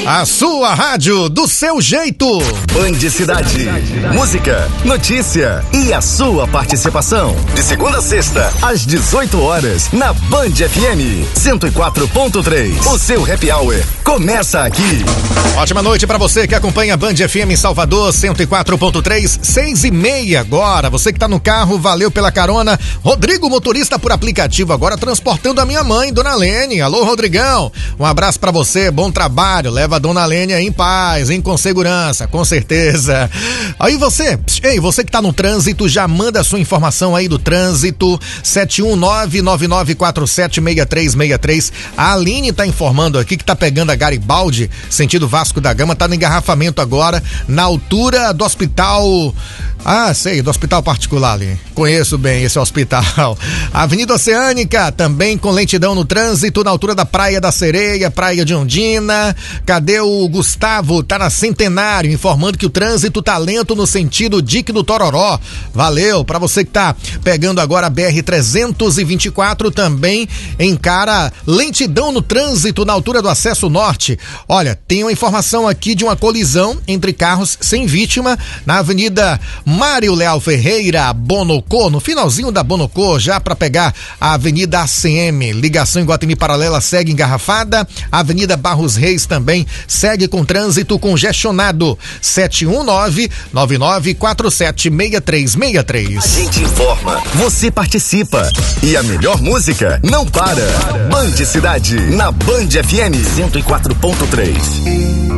A sua rádio do seu jeito. Band Cidade. Música, notícia e a sua participação. De segunda a sexta, às 18 horas, na Band FM 104.3. O seu happy hour começa aqui. Ótima noite pra você que acompanha a Band FM em Salvador 104.3, 6:30 agora. Você que tá no carro, valeu pela carona. Rodrigo, motorista por aplicativo, agora transportando a minha mãe, Dona Lene. Alô, Rodrigão. Um abraço pra você, bom trabalho. Leva a Dona Lene em paz, com segurança, com certeza. Aí você que tá no trânsito, já manda a sua informação aí do trânsito, 71999476363. A Aline tá informando aqui que tá pegando a Garibaldi, sentido Vasco da Gama, tá no engarrafamento agora, na altura do hospital. Ah, sei, do hospital particular ali. Conheço bem esse hospital. Avenida Oceânica, também com lentidão no trânsito, na altura da Praia da Sereia, Praia de Ondina. Cadê o Gustavo? Tá na Centenário, informando que o trânsito tá lento no sentido Dique do Tororó. Valeu, pra você que tá pegando agora a BR-324, também encara lentidão no trânsito na altura do Acesso Norte. Olha, tem uma informação aqui de uma colisão entre carros sem vítima na Avenida Mário Leal Ferreira, Bonocô, no finalzinho da Bonocô, já para pegar a Avenida ACM, ligação em Guatemi Paralela segue engarrafada, a Avenida Barros Reis também segue com trânsito congestionado, 71999476363. A gente informa, você participa e a melhor música não para. Band Cidade, na Band FM 104.3.